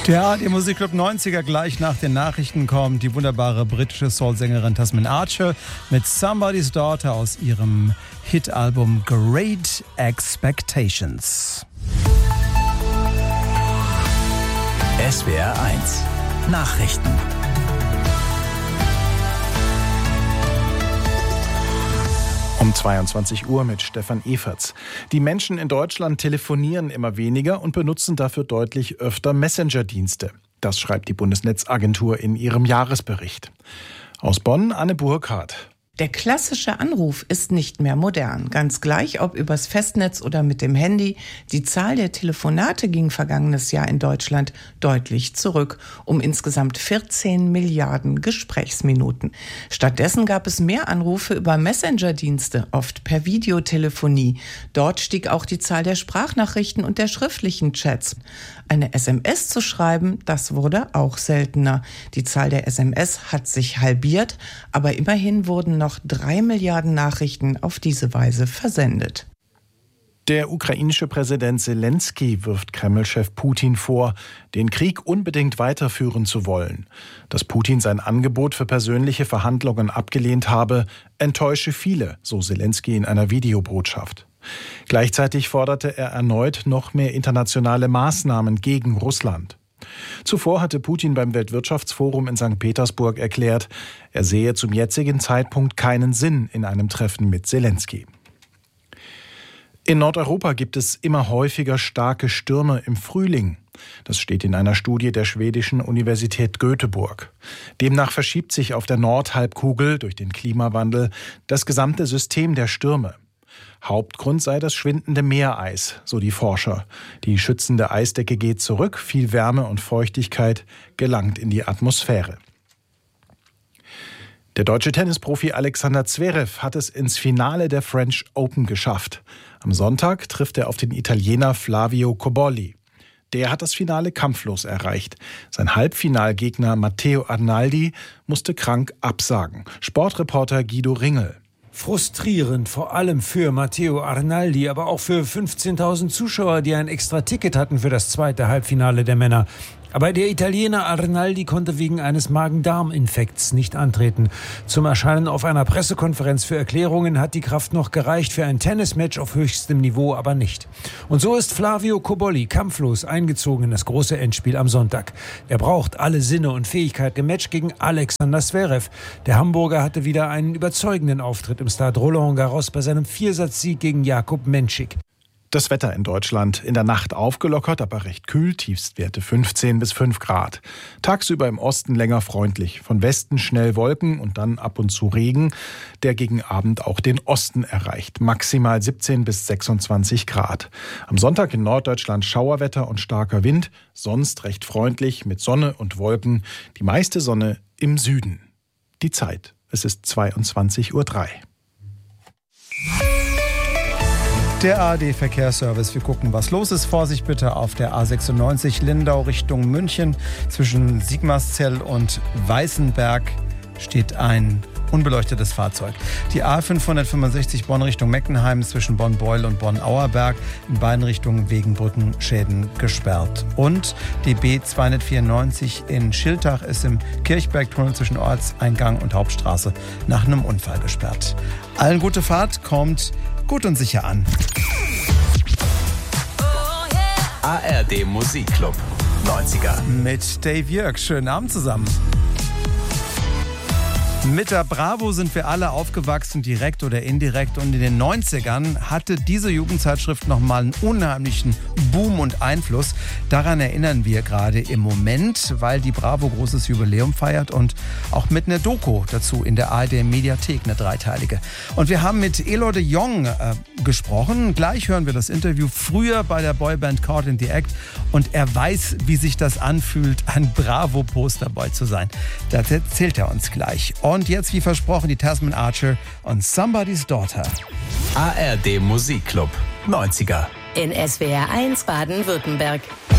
Der ARD Musikclub 90er, gleich nach den Nachrichten kommt die wunderbare britische Soul-Sängerin Tasmin Archer mit Somebody's Daughter aus ihrem Hitalbum Great Expectations. SWR 1 Nachrichten. Um 22 Uhr mit Stefan Everts. Die Menschen in Deutschland telefonieren immer weniger und benutzen dafür deutlich öfter Messenger-Dienste. Das schreibt die Bundesnetzagentur in ihrem Jahresbericht. Aus Bonn, Anne Burkhardt. Der klassische Anruf ist nicht mehr modern. Ganz gleich, ob übers Festnetz oder mit dem Handy. Die Zahl der Telefonate ging vergangenes Jahr in Deutschland deutlich zurück, um insgesamt 14 Milliarden Gesprächsminuten. Stattdessen gab es mehr Anrufe über Messenger-Dienste, oft per Videotelefonie. Dort stieg auch die Zahl der Sprachnachrichten und der schriftlichen Chats. Eine SMS zu schreiben, das wurde auch seltener. Die Zahl der SMS hat sich halbiert, aber immerhin wurden noch 3 Milliarden Nachrichten auf diese Weise versendet. Der ukrainische Präsident Zelensky wirft Kreml-Chef Putin vor, den Krieg unbedingt weiterführen zu wollen. Dass Putin sein Angebot für persönliche Verhandlungen abgelehnt habe, enttäusche viele, so Zelensky in einer Videobotschaft. Gleichzeitig forderte er erneut noch mehr internationale Maßnahmen gegen Russland. Zuvor hatte Putin beim Weltwirtschaftsforum in St. Petersburg erklärt, er sehe zum jetzigen Zeitpunkt keinen Sinn in einem Treffen mit Zelensky. In Nordeuropa gibt es immer häufiger starke Stürme im Frühling. Das steht in einer Studie der schwedischen Universität Göteborg. Demnach verschiebt sich auf der Nordhalbkugel durch den Klimawandel das gesamte System der Stürme. Hauptgrund sei das schwindende Meereis, so die Forscher. Die schützende Eisdecke geht zurück, viel Wärme und Feuchtigkeit gelangt in die Atmosphäre. Der deutsche Tennisprofi Alexander Zverev hat es ins Finale der French Open geschafft. Am Sonntag trifft er auf den Italiener Flavio Cobolli. Der hat das Finale kampflos erreicht. Sein Halbfinalgegner Matteo Arnaldi musste krank absagen. Sportreporter Guido Ringel. Frustrierend, vor allem für Matteo Arnaldi, aber auch für 15.000 Zuschauer, die ein extra Ticket hatten für das zweite Halbfinale der Männer. Aber der Italiener Arnaldi konnte wegen eines Magen-Darm-Infekts nicht antreten. Zum Erscheinen auf einer Pressekonferenz für Erklärungen hat die Kraft noch gereicht, für ein Tennismatch auf höchstem Niveau aber nicht. Und so ist Flavio Cobolli kampflos eingezogen in das große Endspiel am Sonntag. Er braucht alle Sinne und Fähigkeiten im Match gegen Alexander Zverev. Der Hamburger hatte wieder einen überzeugenden Auftritt im Stade Roland Garros bei seinem Viersatzsieg gegen Jakub Menšik. Das Wetter in Deutschland in der Nacht aufgelockert, aber recht kühl, Tiefstwerte 15 bis 5 Grad. Tagsüber im Osten länger freundlich, von Westen schnell Wolken und dann ab und zu Regen, der gegen Abend auch den Osten erreicht. Maximal 17 bis 26 Grad. Am Sonntag in Norddeutschland Schauerwetter und starker Wind, sonst recht freundlich mit Sonne und Wolken, die meiste Sonne im Süden. Die Zeit, es ist 22:03 Uhr. Der ARD-Verkehrsservice. Wir gucken, was los ist. Vorsicht bitte auf der A96 Lindau Richtung München. Zwischen Sigmarszell und Weißenberg steht ein unbeleuchtetes Fahrzeug. Die A565 Bonn Richtung Meckenheim zwischen Bonn-Beuel und Bonn-Auerberg in beiden Richtungen wegen Brückenschäden gesperrt. Und die B294 in Schiltach ist im Kirchbergtunnel zwischen Ortseingang und Hauptstraße nach einem Unfall gesperrt. Allen gute Fahrt, kommt gut und sicher an. ARD Musikclub 90er. Mit Dave Jörg. Schönen Abend zusammen. Mit der Bravo sind wir alle aufgewachsen, direkt oder indirekt. Und in den 90ern hatte diese Jugendzeitschrift nochmal einen unheimlichen Boom und Einfluss. Daran erinnern wir gerade im Moment, weil die Bravo großes Jubiläum feiert und auch mit einer Doku dazu in der ARD-Mediathek, eine dreiteilige. Und wir haben mit Elo de Jong gesprochen. Gleich hören wir das Interview früher bei der Boyband Caught in the Act. Und er weiß, wie sich das anfühlt, ein Bravo-Posterboy zu sein. Das erzählt er uns gleich. Und jetzt, wie versprochen, die Tasmin Archer und Somebody's Daughter. ARD Musikclub 90er. In SWR 1 Baden-Württemberg.